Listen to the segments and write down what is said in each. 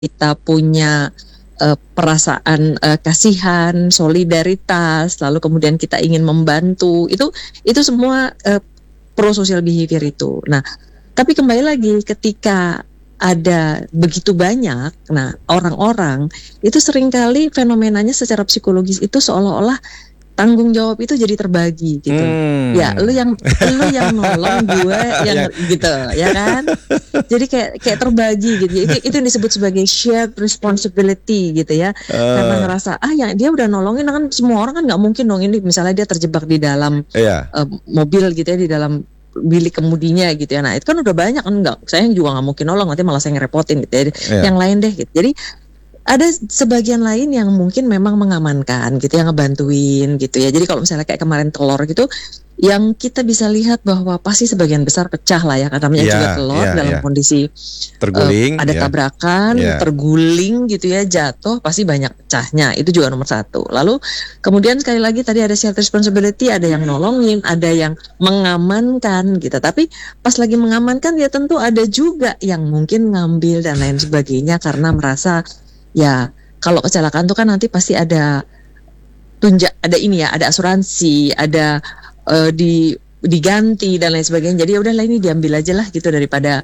kita punya perasaan kasihan, solidaritas, lalu kemudian kita ingin membantu, itu semua pro-social behavior itu. Nah, tapi kembali lagi ketika ada begitu banyak, nah orang-orang itu seringkali fenomenanya secara psikologis itu seolah-olah tanggung jawab itu jadi terbagi gitu. Ya, lu yang nolong, gue yang gitu, ya kan? Jadi kayak terbagi gitu. Itu yang disebut sebagai shared responsibility gitu ya. Karena ngerasa yang dia udah nolongin kan, semua orang kan nggak mungkin dong ini misalnya dia terjebak di dalam mobil gitu ya, di dalam bilik kemudinya gitu ya. Nah, itu kan udah banyak kan, saya juga nggak mungkin nolong, nanti malah saya ngerepotin gitu ya. Yang lain deh gitu. Jadi ada sebagian lain yang mungkin memang mengamankan gitu, yang ngebantuin gitu ya. Jadi kalau misalnya kayak kemarin telur gitu, yang kita bisa lihat bahwa pasti sebagian besar pecah lah ya, namanya juga telur dalam kondisi terguling, ada tabrakan, terguling gitu ya, jatuh pasti banyak pecahnya. Itu juga nomor satu. Lalu kemudian sekali lagi tadi ada shared responsibility, ada yang nolongin, ada yang mengamankan gitu. Tapi pas lagi mengamankan ya tentu ada juga yang mungkin ngambil dan lain sebagainya karena merasa ya kalau kecelakaan tuh kan nanti pasti ada ada ini ya, ada asuransi, ada diganti dan lain sebagainya. Jadi ya udahlah ini diambil aja lah gitu daripada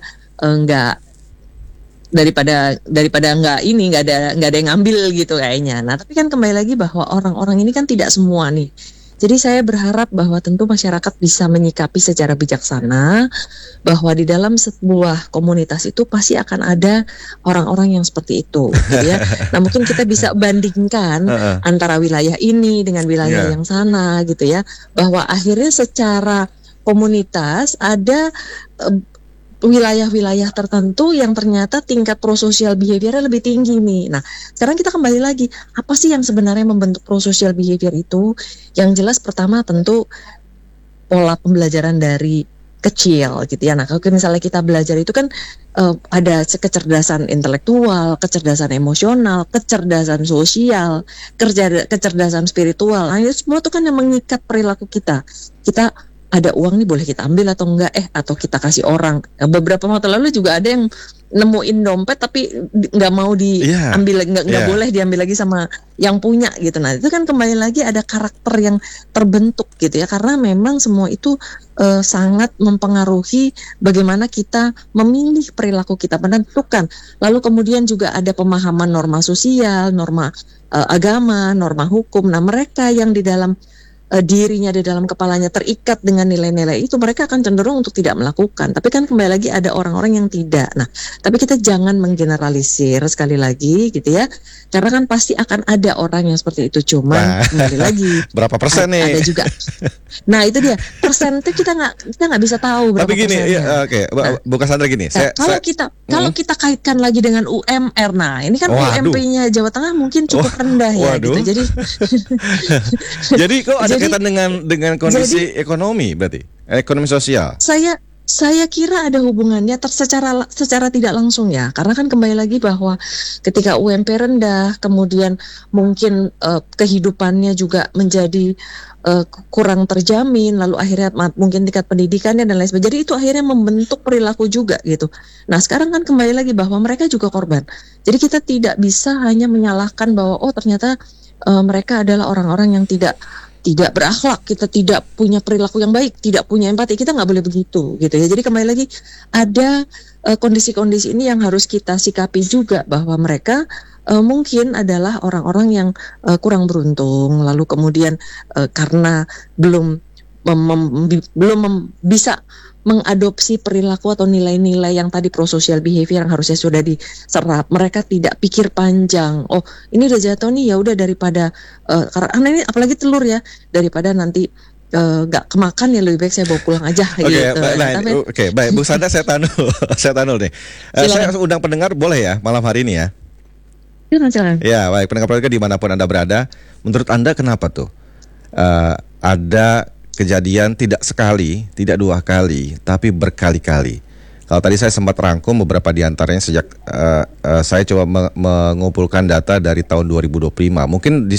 nggak ada yang ngambil gitu kayaknya. Nah, tapi kan kembali lagi bahwa orang-orang ini kan tidak semua nih. Jadi saya berharap bahwa tentu masyarakat bisa menyikapi secara bijaksana bahwa di dalam sebuah komunitas itu pasti akan ada orang-orang yang seperti itu gitu ya. Nah, mungkin kita bisa bandingkan antara wilayah ini dengan wilayah yang sana gitu ya, bahwa akhirnya secara komunitas ada wilayah-wilayah tertentu yang ternyata tingkat prosocial behavior lebih tinggi nih. Nah, sekarang kita kembali lagi, apa sih yang sebenarnya membentuk prosocial behavior itu? Yang jelas pertama tentu pola pembelajaran dari kecil gitu ya. Nah, kalau misalnya kita belajar itu kan ada kecerdasan intelektual, kecerdasan emosional, kecerdasan sosial, kecerdasan spiritual. Nah, itu semua itu kan yang mengikat perilaku kita. Kita ada uang nih boleh kita ambil atau enggak atau kita kasih orang. Beberapa waktu lalu juga ada yang nemuin dompet tapi nggak mau diambil, nggak boleh diambil lagi sama yang punya gitu. Nah, itu kan kembali lagi ada karakter yang terbentuk gitu ya, karena memang semua itu sangat mempengaruhi bagaimana kita memilih perilaku kita, menentukan. Lalu kemudian juga ada pemahaman norma sosial, norma agama, norma hukum. Nah, mereka yang di dalam dirinya di dalam kepalanya terikat dengan nilai-nilai itu, mereka akan cenderung untuk tidak melakukan. Tapi kan kembali lagi ada orang-orang yang tidak. Nah, tapi kita jangan menggeneralisir sekali lagi gitu ya, karena kan pasti akan ada orang yang seperti itu. Cuman kembali lagi berapa persen nih? Ada juga. Nah, itu dia persentase kita nggak bisa tahu berapa persennya. Tapi gini, nah, Bu Cassandra gini. Kalau kita kaitkan lagi dengan UMR, nah ini kan UMP-nya Jawa Tengah mungkin cukup rendah ya gitu. Jadi kok ada kaitan dengan kondisi ekonomi berarti, ekonomi sosial. Saya kira ada hubungannya secara tidak langsung ya, karena kan kembali lagi bahwa ketika UMP rendah, kemudian mungkin kehidupannya juga menjadi kurang terjamin, lalu akhirnya mungkin tingkat pendidikannya dan lain sebagainya. Jadi itu akhirnya membentuk perilaku juga gitu. Nah, sekarang kan kembali lagi bahwa mereka juga korban. Jadi kita tidak bisa hanya menyalahkan bahwa ternyata mereka adalah orang-orang yang tidak berakhlak, kita tidak punya perilaku yang baik, tidak punya empati. Kita nggak boleh begitu gitu ya. Jadi kembali lagi ada kondisi-kondisi ini yang harus kita sikapi juga, bahwa mereka mungkin adalah orang-orang yang kurang beruntung, lalu kemudian karena belum bisa mengadopsi perilaku atau nilai-nilai yang tadi prosocial behavior yang harusnya sudah diserap. Mereka tidak pikir panjang. Oh, ini udah jatuh nih, ya udah daripada karena ini apalagi telur ya, daripada nanti gak kemakan ya lebih baik saya bawa pulang aja gitu. Oke, baik Bu Sandra, saya tanul nih. Saya undang pendengar boleh ya malam hari ini ya? Silakan. Ya, baik, pendengar-pendengar dimanapun Anda berada, menurut Anda kenapa tuh ada kejadian tidak sekali, tidak dua kali, tapi berkali-kali? Kalau tadi saya sempat rangkum beberapa di antaranya sejak saya coba mengumpulkan data dari tahun 2025. Mungkin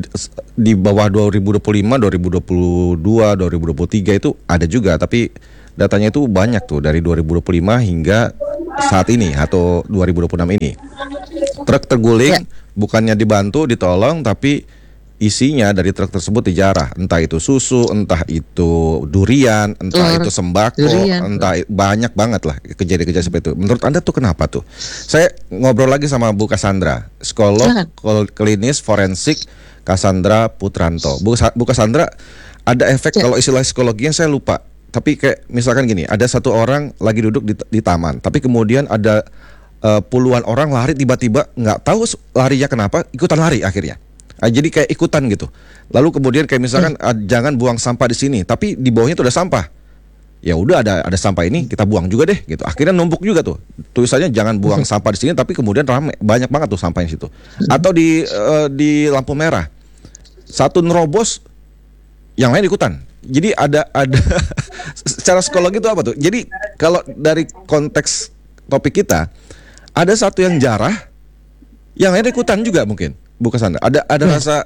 di bawah 2025, 2022, 2023 itu ada juga, tapi datanya itu banyak tuh dari 2025 hingga saat ini atau 2026 ini. Truk terguling, bukannya dibantu, ditolong, tapi isinya dari truk tersebut dijarah. Entah itu susu, entah itu durian, entah itu sembako, entah banyak banget lah kejadian-kejadian seperti itu. Menurut Anda tuh kenapa tuh? Saya ngobrol lagi sama Bu Cassandra, psikolog klinis forensik Cassandra Putranto. Bu Cassandra, ada efek kalau istilah psikologinya saya lupa. Tapi kayak misalkan gini, ada satu orang lagi duduk di taman, tapi kemudian ada puluhan orang lari tiba-tiba, nggak tahu larinya kenapa, ikutan lari akhirnya. Jadi kayak ikutan gitu. Lalu kemudian kayak misalkan jangan buang sampah di sini, tapi di bawahnya tuh ada sampah. Ya udah ada sampah ini kita buang juga deh gitu. Akhirnya numpuk juga tuh. Tulisannya jangan buang sampah di sini, tapi kemudian ramai, banyak banget tuh sampah di situ. Atau di lampu merah. Satu nerobos, yang lain ikutan. Jadi ada secara psikologi itu apa tuh? Jadi kalau dari konteks topik kita, ada satu yang jarah, yang lain ikutan juga mungkin. Bu Cassandra, ada rasa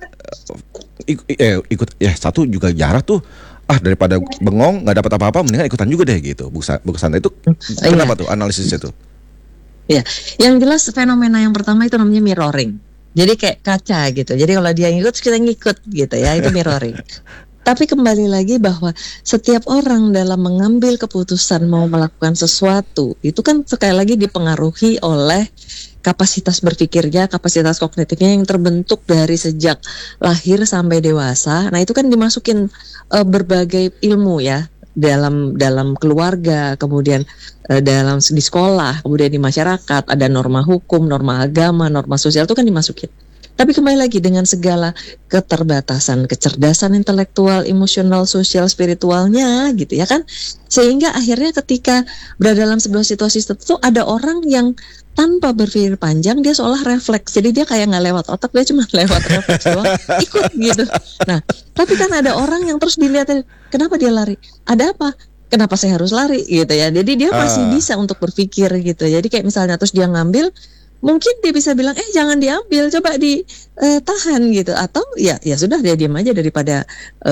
ikut satu juga jarah tuh, daripada bengong nggak dapat apa-apa, mendingan ikutan juga deh gitu. Bu Cassandra, itu kenapa tuh analisisnya tuh? Ya, yang jelas fenomena yang pertama itu namanya mirroring. Jadi kayak kaca gitu. Jadi kalau dia ngikut, kita ngikut gitu ya, itu mirroring. Tapi kembali lagi bahwa setiap orang dalam mengambil keputusan mau melakukan sesuatu, itu kan sekali lagi dipengaruhi oleh kapasitas berpikirnya, kapasitas kognitifnya yang terbentuk dari sejak lahir sampai dewasa. Nah itu kan dimasukin berbagai ilmu ya, dalam keluarga, kemudian di sekolah, kemudian di masyarakat, ada norma hukum, norma agama, norma sosial, itu kan dimasukin. Tapi kembali lagi dengan segala keterbatasan kecerdasan intelektual, emosional, sosial, spiritualnya gitu ya kan, sehingga akhirnya ketika berada dalam sebuah situasi tertentu ada orang yang tanpa berpikir panjang dia seolah refleks, jadi dia kayak nggak lewat otak, dia cuma lewat refleks doang, ikut gitu. Nah tapi kan ada orang yang terus dilihat, kenapa dia lari, ada apa, kenapa saya harus lari gitu ya, jadi dia masih bisa untuk berpikir gitu. Jadi kayak misalnya terus dia ngambil, mungkin dia bisa bilang jangan diambil, coba ditahan gitu, atau ya sudah dia diam aja daripada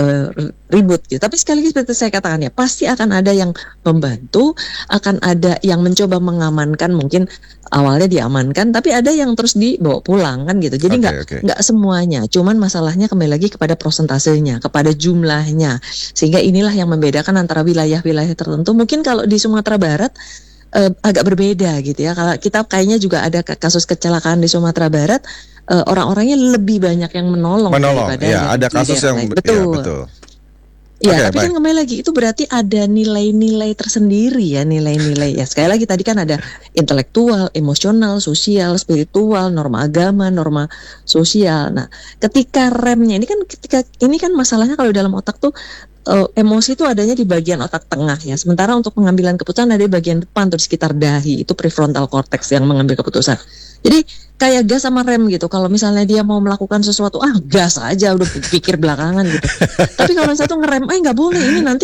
ribut gitu. Tapi sekali lagi seperti saya katakan ya, pasti akan ada yang membantu, akan ada yang mencoba mengamankan, mungkin awalnya diamankan, tapi ada yang terus dibawa pulang kan gitu. Jadi nggak semuanya, cuman masalahnya kembali lagi kepada prosentasenya, kepada jumlahnya, sehingga inilah yang membedakan antara wilayah-wilayah tertentu. Mungkin kalau di Sumatera Barat agak berbeda gitu ya. Kalau kita kayaknya juga ada kasus kecelakaan di Sumatera Barat, orang-orangnya lebih banyak yang menolong daripada ya, ada kasus yang betul. Ya, tapi kan kembali lagi itu berarti ada nilai-nilai tersendiri ya, nilai-nilai ya. Sekali lagi tadi kan ada intelektual, emosional, sosial, spiritual, norma agama, norma sosial. Nah, ketika remnya ini kan masalahnya kalau dalam otak tuh emosi itu adanya di bagian otak tengah ya. Sementara untuk pengambilan keputusan ada di bagian depan tuh di sekitar dahi, itu prefrontal cortex yang mengambil keputusan. Jadi kayak gas sama rem gitu. Kalau misalnya dia mau melakukan sesuatu, gas aja, udah pikir belakangan gitu. Tapi kalau satu ngerem, nggak boleh, ini nanti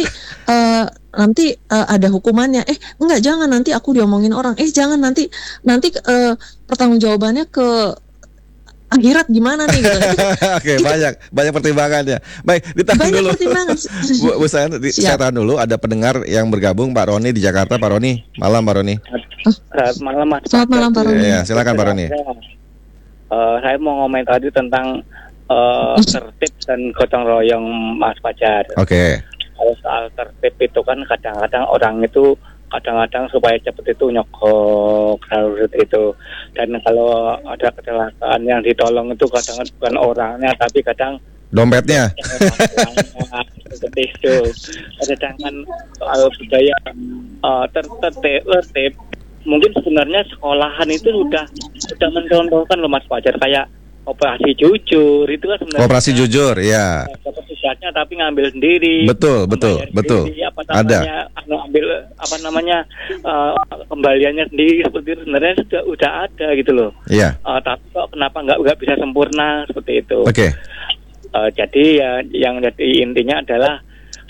ada hukumannya. Enggak, jangan, nanti aku diomongin orang. Jangan, nanti pertanggungjawabannya ke akhirat gimana nih gitu. Oke, banyak pertimbangannya. Baik, ditahan dulu. Bu saya tahan dulu, ada pendengar yang bergabung, Pak Roni di Jakarta. Pak Roni, malam Pak Roni. Malam Mas. Selamat malam Pak Roni. Ya, silakan Pak Roni. Saya mau ngomong tadi tentang tertib dan gotong royong Mas Fajar. Oke. Kalau soal tertib itu kan kadang-kadang orang itu supaya cepat itu nyogok harus itu, dan kalau ada kecelakaan yang ditolong itu kadang bukan orangnya tapi kadang dompetnya. Seperti itu. Sedangkan soal budaya tertib, mungkin sebenarnya sekolahan itu sudah mencontohkan loh Mas Fajar, kayak operasi jujur itu kan sebenarnya operasi jujur ya. Tugasnya tapi ngambil sendiri. Betul. Sendiri, ada. Ambil kembaliannya sendiri, seperti itu sebenarnya sudah ada gitu loh. Iya. Tapi kok kenapa nggak bisa sempurna seperti itu? Oke. Jadi ya yang jadi intinya adalah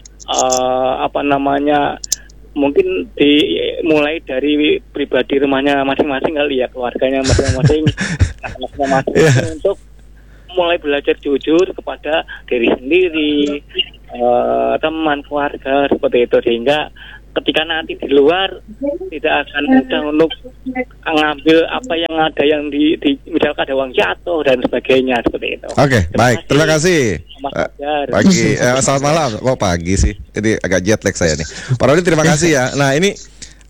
mungkin dimulai dari pribadi rumahnya masing-masing kali ya, keluarganya masing-masing, untuk mulai belajar jujur kepada diri sendiri, teman, keluarga seperti itu, sehingga ketika nanti di luar tidak akan mudah untuk ngambil apa yang ada yang di misalkan ada uang jatuh dan sebagainya seperti itu. Oke, baik. Terima kasih. Mas Fajar. Pagi, selamat malam. Kok pagi sih? Ini agak jet lag saya nih. Pak Rodi, terima kasih ya. Nah, ini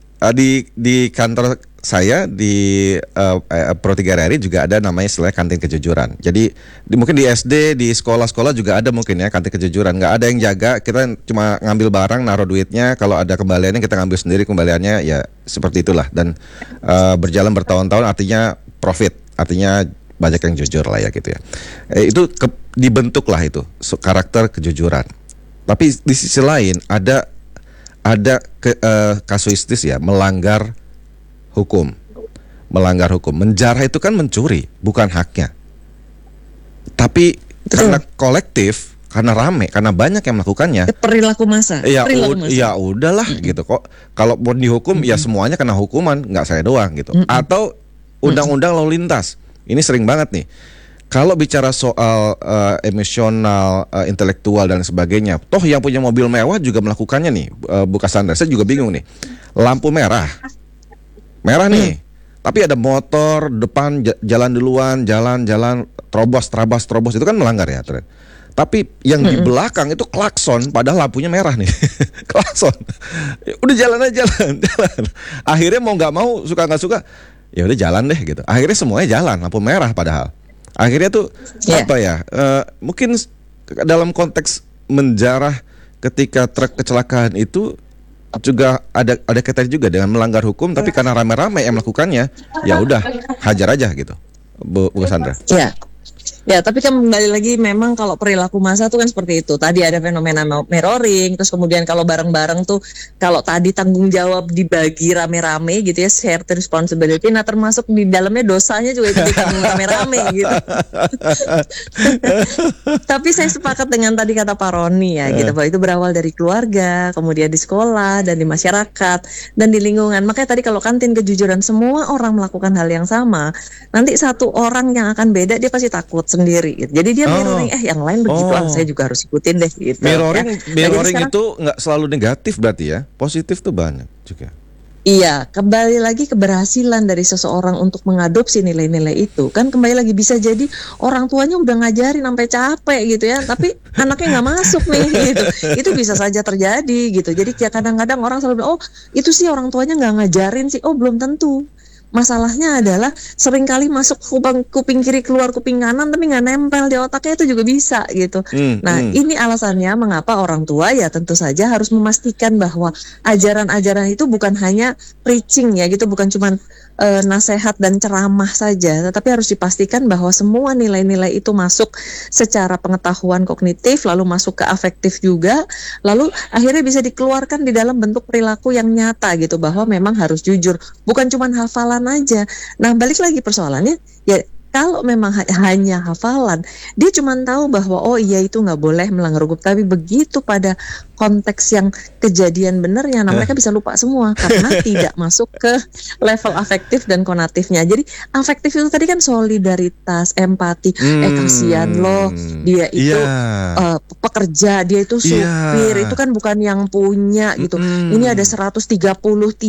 di kantor saya di Pro 3 RRI juga ada namanya istilah kantin kejujuran. Jadi mungkin di SD, di sekolah-sekolah juga ada mungkin ya kantin kejujuran. Nggak ada yang jaga, kita cuma ngambil barang, naruh duitnya. Kalau ada kembaliannya kita ngambil sendiri kembaliannya, ya seperti itulah. Dan berjalan bertahun-tahun artinya profit, artinya banyak yang jujur lah ya gitu ya. Itu dibentuk lah itu karakter kejujuran. Tapi di sisi lain ada kasuistis ya, melanggar hukum. Menjarah itu kan mencuri, bukan haknya. Tapi karena kolektif, karena rame, karena banyak yang melakukannya. Perilaku massa. Ya udahlah gitu kok. Kalau mau dihukum ya semuanya kena hukuman, nggak saya doang gitu. Atau undang-undang lalu lintas. Ini sering banget nih. Kalau bicara soal emosional, intelektual dan sebagainya, toh yang punya mobil mewah juga melakukannya nih, Bu Cassandra. Saya juga bingung nih. Lampu merah nih, tapi ada motor depan jalan duluan, jalan terobos itu kan melanggar ya, Tren. Tapi yang di belakang itu klakson, padahal lampunya merah nih, klakson. Udah jalan. Akhirnya mau nggak mau, suka nggak suka, ya udah jalan deh gitu. Akhirnya semuanya jalan, lampu merah padahal. Akhirnya tuh mungkin dalam konteks menjarah ketika truk kecelakaan itu juga ada kaitan juga dengan melanggar hukum, tapi karena rame-rame yang melakukannya, ya udah hajar aja gitu, Bu Cassandra. Ya, tapi kan kembali lagi memang kalau perilaku massa tuh kan seperti itu. Tadi ada fenomena mirroring, terus kemudian kalau bareng-bareng tuh, kalau tadi tanggung jawab dibagi rame-rame gitu ya, shared responsibility. Nah, termasuk di dalamnya dosanya juga itu ditanggung rame-rame gitu. Tapi saya sepakat dengan tadi kata Pak Roni ya, gitu bahwa itu berawal dari keluarga, kemudian di sekolah dan di masyarakat dan di lingkungan. Makanya tadi kalau kantin kejujuran semua orang melakukan hal yang sama, nanti satu orang yang akan beda dia pasti takut sendiri gitu. Jadi dia mirroring, yang lain begitu, saya juga harus ikutin deh gitu. Mirroring sekarang, itu nggak selalu negatif berarti ya, positif tuh banyak juga. Iya, kembali lagi keberhasilan dari seseorang untuk mengadopsi nilai-nilai itu kan kembali lagi bisa jadi orang tuanya udah ngajarin sampai capek gitu ya, tapi anaknya nggak masuk nih gitu. Itu bisa saja terjadi gitu. Jadi ya kadang-kadang orang selalu bilang, itu sih orang tuanya nggak ngajarin sih. Belum tentu. Masalahnya adalah seringkali masuk kuping kiri keluar kuping kanan tapi nggak nempel di otaknya, itu juga bisa gitu. Ini alasannya mengapa orang tua ya tentu saja harus memastikan bahwa ajaran-ajaran itu bukan hanya preaching ya gitu, bukan cuma nasihat dan ceramah saja, tetapi harus dipastikan bahwa semua nilai-nilai itu masuk secara pengetahuan kognitif, lalu masuk ke afektif juga, lalu akhirnya bisa dikeluarkan di dalam bentuk perilaku yang nyata gitu, bahwa memang harus jujur, bukan cuma hafalan aja. Nah, balik lagi persoalannya ya, kalau memang hanya hafalan, dia cuma tahu bahwa iya itu nggak boleh melanggar hukum, tapi begitu pada konteks yang kejadian benernya, mereka bisa lupa semua karena tidak masuk ke level afektif dan konatifnya. Jadi afektif itu tadi kan solidaritas, empati, kasihan loh, dia itu pekerja, dia itu supir, itu kan bukan yang punya gitu. Ini ada 133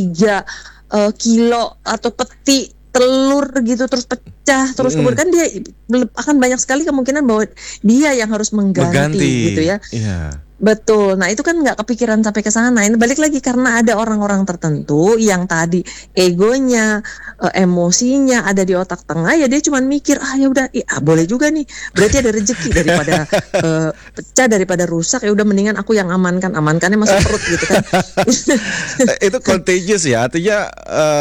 kilo atau peti telur gitu terus pecah terus kemudian kan dia akan banyak sekali kemungkinan bahwa dia yang harus mengganti. Gitu ya. Betul. Nah, itu kan nggak kepikiran sampai ke sana. Ini balik lagi karena ada orang-orang tertentu yang tadi egonya, emosinya ada di otak tengah, ya dia cuma mikir, ya udah, boleh juga nih. Berarti ada rezeki daripada pecah, daripada rusak, ya udah mendingan aku yang amankannya masuk perut gitu kan. Itu contagious ya, artinya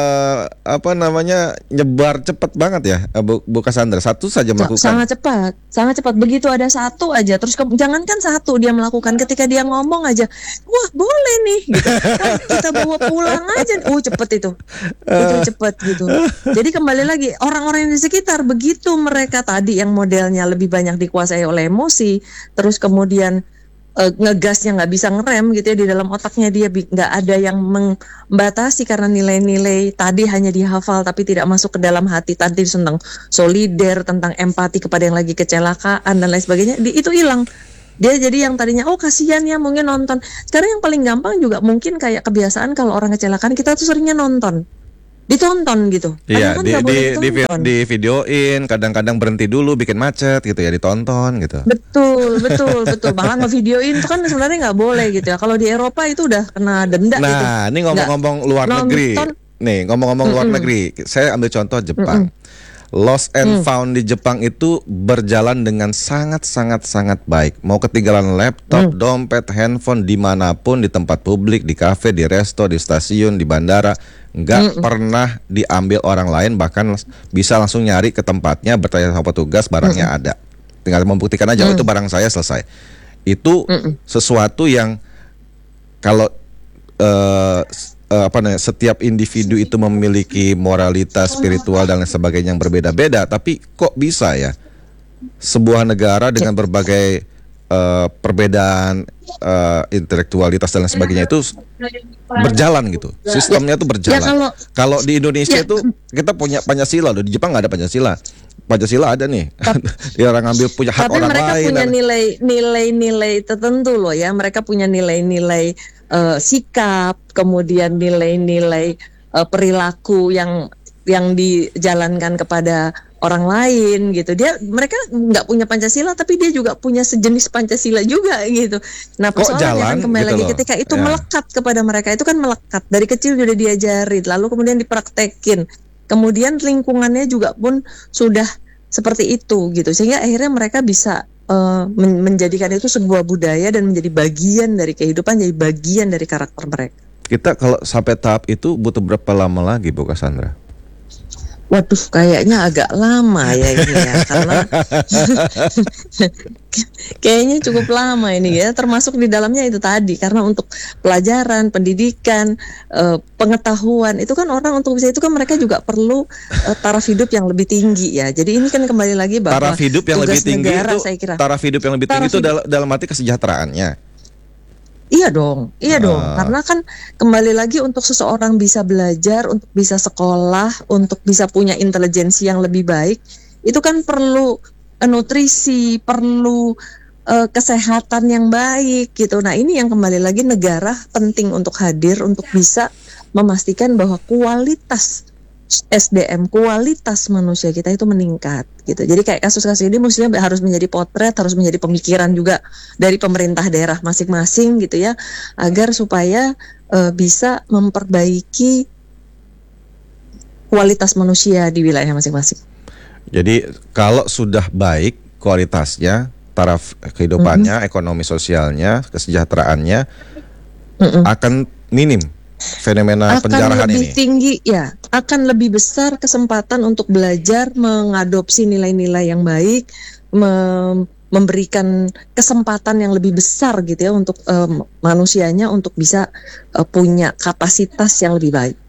nyebar cepat banget ya, Bu Cassandra. Satu saja melakukan. Sangat cepat. Begitu ada satu aja, terus jangankan satu dia melakukan, ketika dia ngomong aja, wah boleh nih gitu. Kita bawa pulang aja, cepet itu cepet gitu. Jadi kembali lagi orang-orang yang di sekitar, begitu mereka tadi yang modelnya lebih banyak dikuasai oleh emosi, terus kemudian ngegasnya nggak bisa ngerem gitu ya, di dalam otaknya dia nggak ada yang membatasi karena nilai-nilai tadi hanya dihafal tapi tidak masuk ke dalam hati, tadi tentang solider, tentang empati kepada yang lagi kecelakaan dan lain sebagainya, itu hilang. Dia jadi yang tadinya kasihan ya mungkin nonton. Sekarang yang paling gampang juga mungkin kayak kebiasaan kalau orang kecelakaan kita tuh seringnya ditonton gitu. Iya, Padahal kan nggak boleh ditonton. di videoin, kadang-kadang berhenti dulu bikin macet gitu ya, ditonton gitu. Betul. Malah ngevideoin itu kan sebenarnya nggak boleh gitu ya. Kalau di Eropa itu udah kena denda gitu. Nah, ini ngomong-ngomong luar Nonton. negeri. Nih, ngomong-ngomong luar negeri. Saya ambil contoh Jepang. Lost and found di Jepang itu berjalan dengan sangat baik. Mau ketinggalan laptop, dompet, handphone dimanapun, di tempat publik, di kafe, di resto, di stasiun, di bandara, nggak pernah diambil orang lain. Bahkan bisa langsung nyari ke tempatnya, bertanya sama petugas, barangnya ada. Tinggal membuktikan aja, itu barang saya, selesai. Itu sesuatu yang kalau setiap individu itu memiliki moralitas spiritual dan lain sebagainya yang berbeda-beda, tapi kok bisa ya sebuah negara dengan berbagai perbedaan intelektualitas dan lain sebagainya itu berjalan gitu, sistemnya itu berjalan. Kalau di Indonesia itu kita punya Pancasila loh, di Jepang nggak ada Pancasila ada nih. Dia orang ngambil punya hak orang lain. Tapi mereka punya nilai-nilai tertentu loh ya. Mereka punya nilai-nilai sikap, kemudian nilai-nilai perilaku yang dijalankan kepada orang lain gitu. Mereka nggak punya Pancasila, tapi dia juga punya sejenis Pancasila juga gitu. Nah persoalannya kan kembali lagi ketika itu melekat kepada mereka, itu kan melekat dari kecil sudah diajarin, lalu kemudian dipraktekin. Kemudian lingkungannya juga pun sudah seperti itu gitu, sehingga akhirnya mereka bisa menjadikan itu sebuah budaya dan menjadi bagian dari kehidupan, jadi bagian dari karakter mereka. Kita kalau sampai tahap itu butuh berapa lama lagi, Bu Cassandra? Waduh, kayaknya agak lama ya ini ya, karena kayaknya cukup lama ini ya, termasuk di dalamnya itu tadi, karena untuk pelajaran, pendidikan, pengetahuan, itu kan orang untuk bisa itu kan mereka juga perlu taraf hidup yang lebih tinggi ya. Jadi ini kan kembali lagi bahwa taraf hidup yang lebih tinggi negara, itu, saya kira. Taraf hidup yang lebih tinggi itu dalam arti kesejahteraannya. Iya dong, karena kan kembali lagi untuk seseorang bisa belajar, untuk bisa sekolah, untuk bisa punya intelijensi yang lebih baik, itu kan perlu nutrisi, perlu kesehatan yang baik gitu. Nah ini yang kembali lagi negara penting untuk hadir, untuk bisa memastikan bahwa kualitas SDM, kualitas manusia kita itu meningkat gitu. Jadi kayak kasus-kasus ini mestinya harus menjadi potret, harus menjadi pemikiran juga dari pemerintah daerah masing-masing gitu ya, agar supaya bisa memperbaiki kualitas manusia di wilayah masing-masing. Jadi kalau sudah baik kualitasnya, taraf kehidupannya, ekonomi sosialnya, kesejahteraannya akan minim fenomena penjarahan ini. Akan lebih tinggi ya, akan lebih besar kesempatan untuk belajar mengadopsi nilai-nilai yang baik, memberikan kesempatan yang lebih besar gitu ya untuk manusianya untuk bisa punya kapasitas yang lebih baik.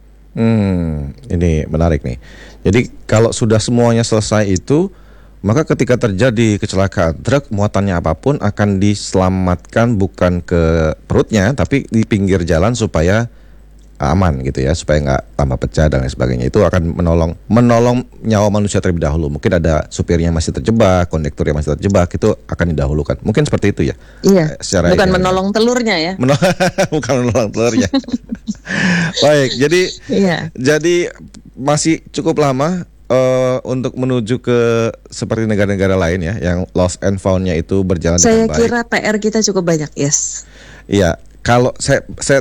Ini menarik nih. Jadi kalau sudah semuanya selesai itu, maka ketika terjadi kecelakaan truk muatannya apapun akan diselamatkan bukan ke perutnya tapi di pinggir jalan supaya aman gitu ya, supaya nggak tambah pecah dan lain sebagainya. Itu akan menolong nyawa manusia terlebih dahulu. Mungkin ada supirnya masih terjebak, kondektur yang masih terjebak, itu akan didahulukan. Mungkin seperti itu ya. Iya. Bukan menolong telurnya ya. Bukan menolong telurnya. Baik, jadi masih cukup lama untuk menuju ke seperti negara-negara lain ya, yang lost and found-nya itu berjalan dengan baik. Saya kira PR kita cukup banyak, yes. Iya, kalau saya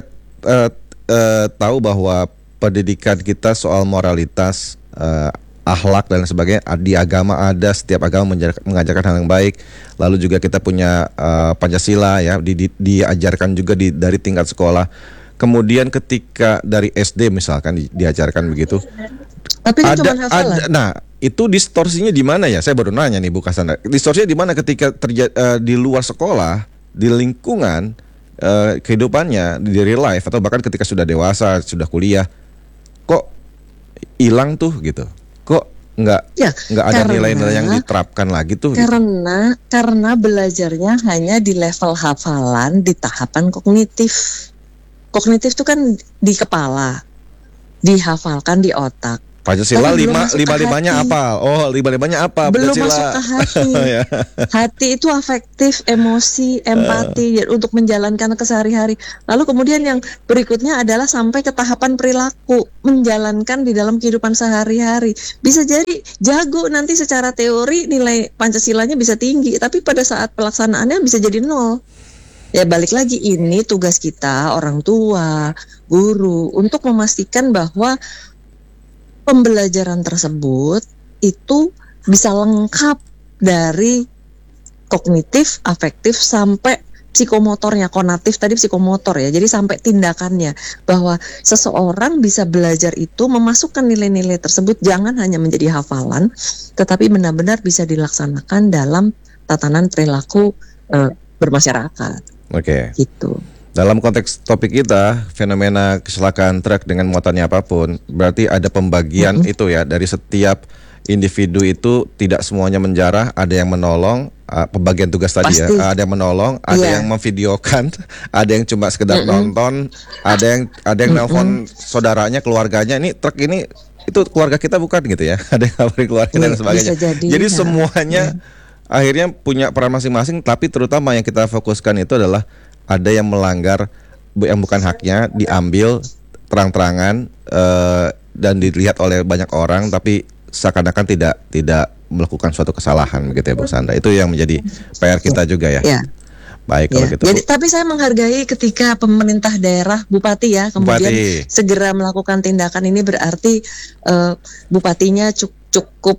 tahu bahwa pendidikan kita soal moralitas, akhlak dan sebagainya di agama ada, setiap agama mengajarkan hal yang baik. Lalu juga kita punya Pancasila ya, diajarkan juga dari tingkat sekolah. Kemudian ketika dari SD misalkan diajarkan begitu. Tapi itu cuma hafalan. Nah, itu distorsinya di mana ya? Saya baru nanya nih Bu Cassandra. Distorsinya di mana ketika di luar sekolah, di lingkungan kehidupannya, di real life atau bahkan ketika sudah dewasa, sudah kuliah, kok hilang tuh gitu? Kok nggak ada nilai-nilai yang diterapkan lagi tuh? Karena belajarnya hanya di level hafalan, di tahapan kognitif. Kognitif itu kan di kepala, dihafalkan di otak. Pancasila Tapi belum lima masuk ke lima limanya hati. apa? Oh, lima-limanya apa? Belum Pancasila. masuk ke hati. Ya. Hati itu afektif, emosi, empati ya, untuk menjalankan kesehari-hari. Lalu kemudian yang berikutnya adalah sampai ke tahapan perilaku, menjalankan di dalam kehidupan sehari-hari. Bisa jadi jago nanti secara teori, nilai Pancasilanya bisa tinggi, tapi pada saat pelaksanaannya bisa jadi nol. Ya balik lagi, ini tugas kita orang tua, guru untuk memastikan bahwa pembelajaran tersebut itu bisa lengkap dari kognitif, afektif sampai psikomotornya, konatif tadi psikomotor ya. Jadi sampai tindakannya, bahwa seseorang bisa belajar itu memasukkan nilai-nilai tersebut jangan hanya menjadi hafalan, tetapi benar-benar bisa dilaksanakan dalam tatanan perilaku bermasyarakat. Oke. Gitu. Dalam konteks topik kita, fenomena kecelakaan truk dengan muatannya apapun, berarti ada pembagian itu ya, dari setiap individu itu tidak semuanya menjarah, ada yang menolong, pembagian tugas tadi Pasti. ya, ada yang menolong, ada yang memvideokan, ada yang cuma sekedar nonton, ada yang nelpon saudaranya, keluarganya, ini truk ini itu keluarga kita bukan gitu ya, ada yang ngabarin keluarga dan sebagainya. Jadi semuanya akhirnya punya peran masing-masing, tapi terutama yang kita fokuskan itu adalah ada yang melanggar yang bukan haknya, diambil terang-terangan dan dilihat oleh banyak orang, tapi seakan-akan tidak melakukan suatu kesalahan begitu ya Bu Sandra. Itu yang menjadi PR kita juga ya. Baik kalau gitu. Jadi, tapi saya menghargai ketika pemerintah daerah, bupati ya, kemudian segera melakukan tindakan ini, berarti bupatinya cukup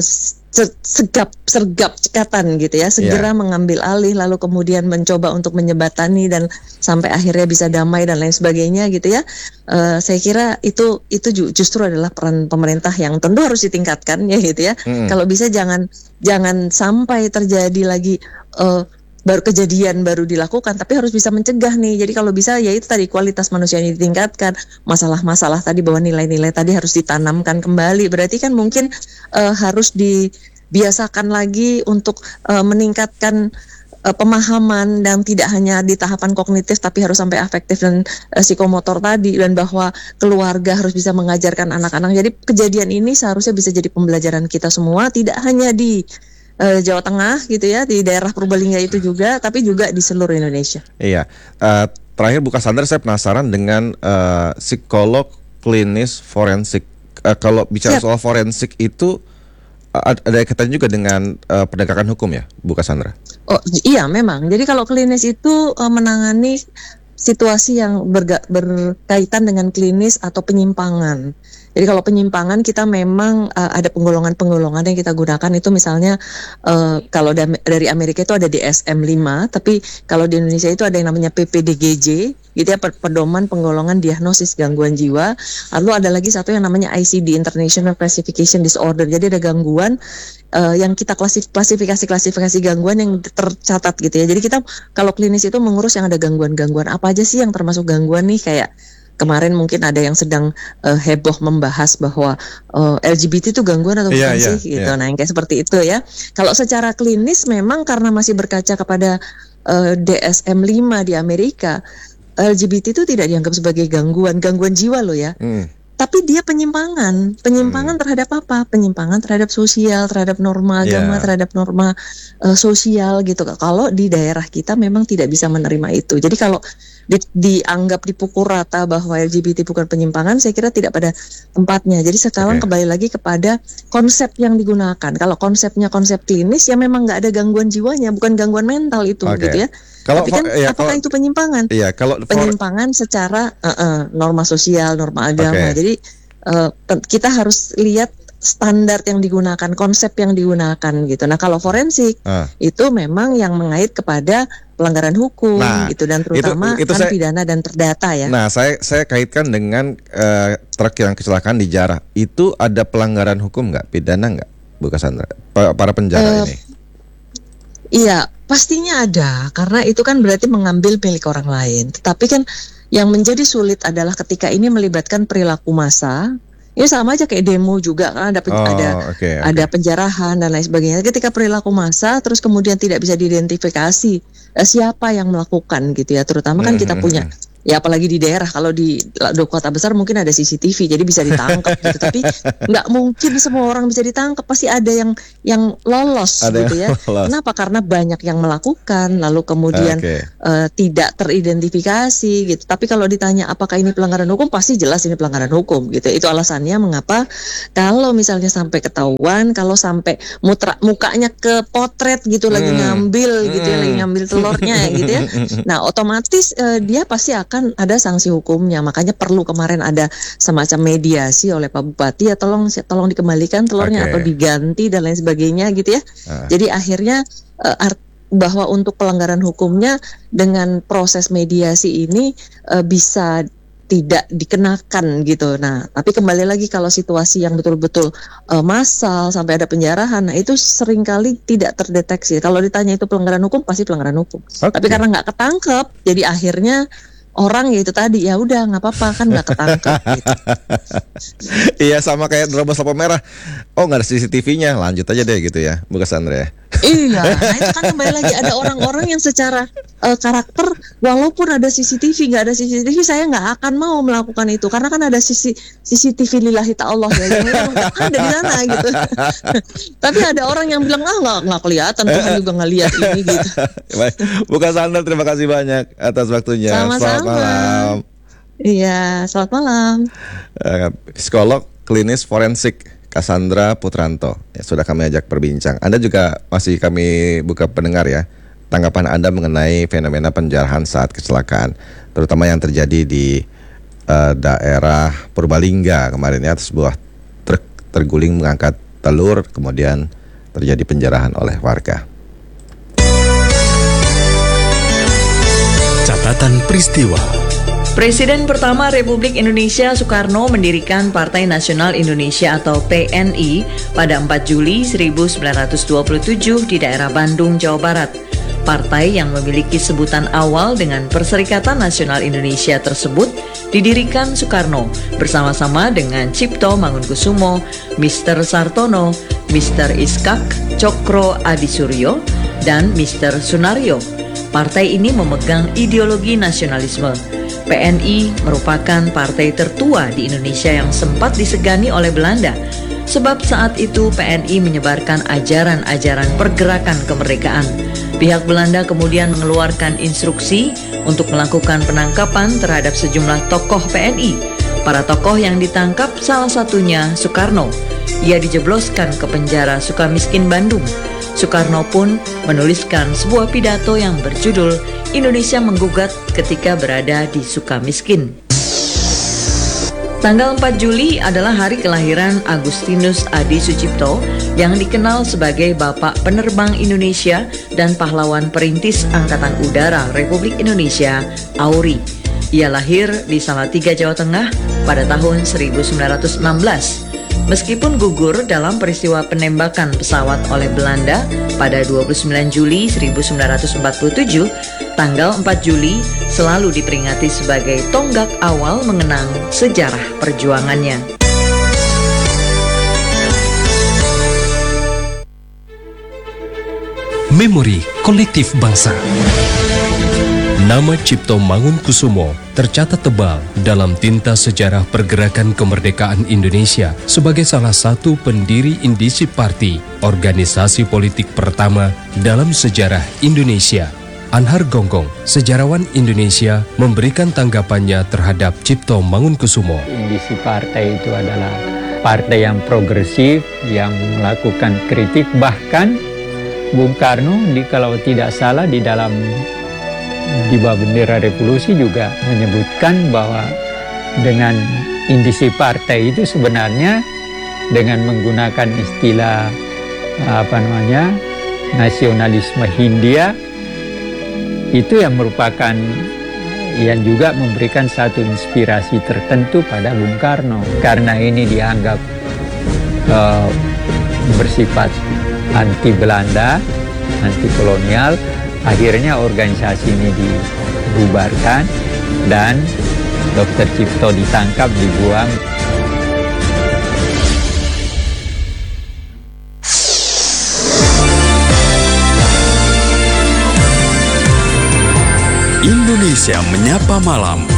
sergap cekatan gitu ya, segera mengambil alih, lalu kemudian mencoba untuk menyebatani dan sampai akhirnya bisa damai dan lain sebagainya gitu ya. Saya kira itu justru adalah peran pemerintah yang tentu harus ditingkatkan ya gitu ya. Kalau bisa jangan sampai terjadi lagi baru kejadian baru dilakukan, tapi harus bisa mencegah nih. Jadi kalau bisa ya itu tadi, kualitas manusianya ditingkatkan, masalah-masalah tadi bahwa nilai-nilai tadi harus ditanamkan kembali. Berarti kan mungkin harus dibiasakan lagi untuk meningkatkan pemahaman, dan tidak hanya di tahapan kognitif tapi harus sampai afektif dan psikomotor tadi, dan bahwa keluarga harus bisa mengajarkan anak-anak. Jadi kejadian ini seharusnya bisa jadi pembelajaran kita semua, tidak hanya di Jawa Tengah gitu ya, di daerah Purbalingga itu juga, tapi juga di seluruh Indonesia. Iya. Terakhir Bu Cassandra, saya penasaran dengan psikolog klinis forensik. Kalau bicara soal forensik itu ada kaitan juga dengan penegakan hukum ya, Bu Cassandra? Oh iya memang. Jadi kalau klinis itu menangani situasi yang berkaitan dengan klinis atau penyimpangan. Jadi kalau penyimpangan kita memang ada penggolongan-penggolongan yang kita gunakan itu, misalnya kalau dari Amerika itu ada DSM-5, tapi kalau di Indonesia itu ada yang namanya PPDGJ, gitu ya, pedoman penggolongan diagnosis gangguan jiwa. Lalu ada lagi satu yang namanya ICD, International Classification Disorder. Jadi ada gangguan yang kita klasifikasi gangguan yang tercatat gitu ya. Jadi kita kalau klinis itu mengurus yang ada gangguan-gangguan apa aja sih yang termasuk gangguan nih, kayak kemarin mungkin ada yang sedang heboh membahas bahwa LGBT itu gangguan atau bukan sih gitu. Nah yang kayak seperti itu ya. Kalau secara klinis memang karena masih berkaca kepada DSM-5 di Amerika, LGBT itu tidak dianggap sebagai gangguan jiwa loh ya. Tapi dia penyimpangan terhadap apa? Penyimpangan terhadap sosial, terhadap norma agama, terhadap norma sosial gitu. Kalau di daerah kita memang tidak bisa menerima itu. Jadi kalau dianggap dipukul rata bahwa LGBT bukan penyimpangan, saya kira tidak pada tempatnya. Jadi sekarang kembali lagi kepada konsep yang digunakan. Kalau konsepnya konsep klinis, ya memang nggak ada gangguan jiwanya, bukan gangguan mental itu gitu ya. Tapi kan apakah itu penyimpangan? Iya, kalau penyimpangan secara norma sosial, norma agama. Jadi kita harus lihat standar yang digunakan, konsep yang digunakan gitu. Nah kalau forensik itu memang yang mengait kepada pelanggaran hukum gitu, dan terutama itu kan pidana dan terdata ya. Nah saya kaitkan dengan truk yang kecelakaan di Jarah. Itu ada pelanggaran hukum nggak, pidana nggak, Bu Cassandra? Para penjara ini? Iya, pastinya ada, karena itu kan berarti mengambil milik orang lain. Tetapi kan yang menjadi sulit adalah ketika ini melibatkan perilaku massa. Ya sama aja kayak demo juga kan, ada penjarahan dan lain sebagainya. Ketika perilaku massa terus kemudian tidak bisa diidentifikasi siapa yang melakukan gitu ya. Terutama kan kita punya Ya apalagi di daerah, kalau di kota besar mungkin ada CCTV jadi bisa ditangkap gitu. Tapi nggak mungkin semua orang bisa ditangkap, pasti ada yang lolos Ada gitu yang ya. lolos. Kenapa? Karena banyak yang melakukan lalu kemudian tidak teridentifikasi gitu. Tapi kalau ditanya apakah ini pelanggaran hukum, pasti jelas ini pelanggaran hukum gitu. Itu alasannya mengapa kalau misalnya sampai ketahuan, kalau sampai mukanya ke potret gitu lagi ngambil gitu ya, lagi ngambil telurnya gitu ya. Nah, otomatis dia pasti akan ada sanksi hukumnya. Makanya perlu kemarin ada semacam mediasi oleh Pak Bupati, ya tolong dikembalikan telurnya atau diganti dan lain sebagainya gitu ya. Jadi akhirnya bahwa untuk pelanggaran hukumnya dengan proses mediasi ini bisa tidak dikenakan gitu. Nah, tapi kembali lagi kalau situasi yang betul-betul massal sampai ada penjarahan, nah itu seringkali tidak terdeteksi. Kalau ditanya itu pelanggaran hukum, pasti pelanggaran hukum. Tapi karena nggak ketangkep, jadi akhirnya orang ya itu tadi, ya udah nggak apa-apa kan nggak ketangkep gitu. Iya, sama kayak terobos lampu merah. Oh, nggak ada CCTV-nya, lanjut aja deh gitu ya, Bu Cassandra ya. Iya, nah itu kan kembali lagi ada orang-orang yang secara karakter, walaupun ada CCTV, nggak ada CCTV saya nggak akan mau melakukan itu karena kan ada CCTV lillahi ta'ala ya, yang nggak ada di sana gitu. Tapi ada orang yang bilang nggak kelihatan, Tuhan juga nggak lihat ini gitu. Baik, Bu Cassandra, terima kasih banyak atas waktunya. Sama-sama. Selamat malam. Iya, selamat malam. Psikolog klinis forensik Cassandra Putranto ya, sudah kami ajak berbincang. Anda juga masih kami buka pendengar ya, tanggapan Anda mengenai fenomena penjarahan saat kecelakaan, terutama yang terjadi di daerah Purbalingga kemarin ya, sebuah truk terguling mengangkat telur kemudian terjadi penjarahan oleh warga. Catatan peristiwa. Presiden pertama Republik Indonesia Soekarno mendirikan Partai Nasional Indonesia atau PNI pada 4 Juli 1927 di daerah Bandung, Jawa Barat. Partai yang memiliki sebutan awal dengan Perserikatan Nasional Indonesia tersebut didirikan Soekarno bersama-sama dengan Cipto Mangunkusumo, Mr. Sartono, Mr. Iskak Cokro Adisuryo, dan Mr. Sunaryo. Partai ini memegang ideologi nasionalisme. PNI merupakan partai tertua di Indonesia yang sempat disegani oleh Belanda. Sebab saat itu PNI menyebarkan ajaran-ajaran pergerakan kemerdekaan. Pihak Belanda kemudian mengeluarkan instruksi untuk melakukan penangkapan terhadap sejumlah tokoh PNI. Para tokoh yang ditangkap salah satunya Soekarno. Ia dijebloskan ke penjara Sukamiskin Bandung. Soekarno pun menuliskan sebuah pidato yang berjudul Indonesia Menggugat ketika berada di Sukamiskin. Tanggal 4 Juli adalah hari kelahiran Agustinus Adi Sucipto yang dikenal sebagai Bapak Penerbang Indonesia dan pahlawan perintis Angkatan Udara Republik Indonesia, AURI. Ia lahir di Salatiga, Jawa Tengah pada tahun 1916. Meskipun gugur dalam peristiwa penembakan pesawat oleh Belanda pada 29 Juli 1947, tanggal 4 Juli selalu diperingati sebagai tonggak awal mengenang sejarah perjuangannya. Memori kolektif bangsa. Nama Cipto Mangunkusumo tercatat tebal dalam tinta sejarah pergerakan kemerdekaan Indonesia sebagai salah satu pendiri Indisip Party, organisasi politik pertama dalam sejarah Indonesia. Anhar Gonggong, sejarawan Indonesia, memberikan tanggapannya terhadap Cipto Mangunkusumo. Indisip Partai itu adalah partai yang progresif, yang melakukan kritik, bahkan Bung Karno kalau tidak salah di dalam di bawah bendera revolusi juga menyebutkan bahwa dengan indisi partai itu sebenarnya dengan menggunakan istilah nasionalisme Hindia, itu yang merupakan yang juga memberikan satu inspirasi tertentu pada Bung Karno. Karena ini dianggap bersifat anti Belanda, anti kolonial, akhirnya organisasi ini dibubarkan dan Dr. Cipto ditangkap, dibuang. Indonesia Menyapa Malam.